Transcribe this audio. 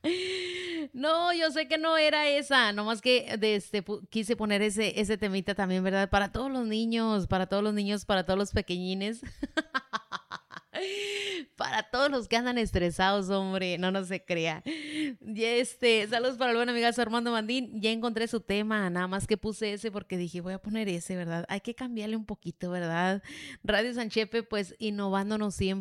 No, yo sé que no era esa, nomás que quise poner ese temita también, ¿verdad? Para todos los niños, para todos los niños, para todos los pequeñines. Para todos los que andan estresados, hombre, no, no se crea. Y saludos para el buen amigazo Armando Mandín. Ya encontré su tema, nada más que puse ese porque dije, voy a poner ese, ¿verdad? Hay que cambiarle un poquito, ¿verdad? Radio Sanchepe, pues innovándonos siempre